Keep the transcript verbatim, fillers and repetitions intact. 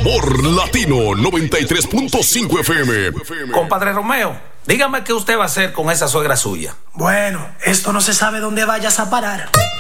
Sabor Latino noventa y tres punto cinco F M. Compadre Romeo, dígame qué usted va a hacer con esa suegra suya. Bueno, esto no se sabe dónde vayas a parar.